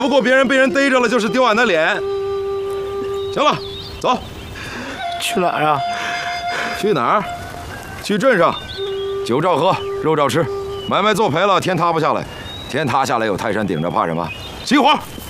不过别人被人逮着了，就是丢俺的脸。行了，走。 去哪儿啊？ 去哪儿？去镇上，酒照喝，肉照吃，买卖做赔了，天塌不下来。天塌下来有泰山顶着，怕什么？熄火！